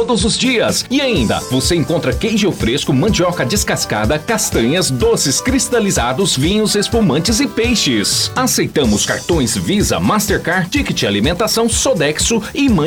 todos os dias. E ainda, você encontra queijo fresco, mandioca descascada, castanhas, doces cristalizados, vinhos, espumantes e peixes. Aceitamos cartões Visa, Mastercard, Ticket Alimentação, Sodexo e